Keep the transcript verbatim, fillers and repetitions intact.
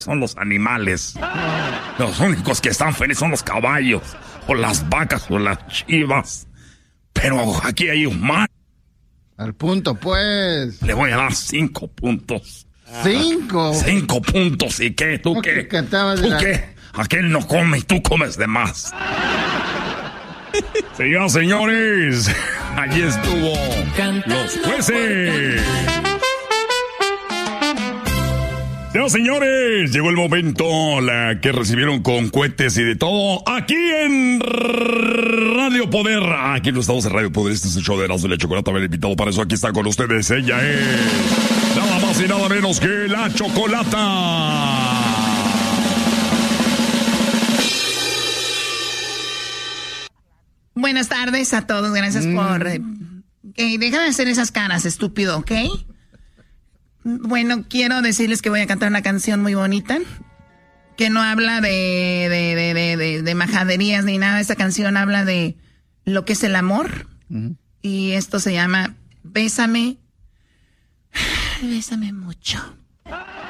son los animales. Los únicos que están felices son los caballos, o las vacas, o las chivas. Pero aquí hay humanos. Al punto, pues. Le voy a dar cinco puntos. ¿Cinco? Cinco puntos. ¿Y qué? ¿Tú ¿Cómo qué? que ¿Tú la... qué? Aquel no come y tú comes de más. Señoras, señores, allí estuvo los jueces. Señoras, señores, llegó el momento, la que recibieron con cohetes y de todo, aquí en Radio Poder. Aquí no estamos en Radio Poder, este es el show de Erasmo y la Chocolata. Haber invitado para eso, aquí está con ustedes. Ella es nada más y nada menos que la Chocolata. Buenas tardes a todos, gracias mm. por... Eh, okay, déjame hacer esas caras, estúpido, ¿ok? Bueno, quiero decirles que voy a cantar una canción muy bonita, que no habla de, de, de, de, de, de majaderías ni nada. Esta canción habla de lo que es el amor. Mm. Y esto se llama Bésame, Bésame mucho.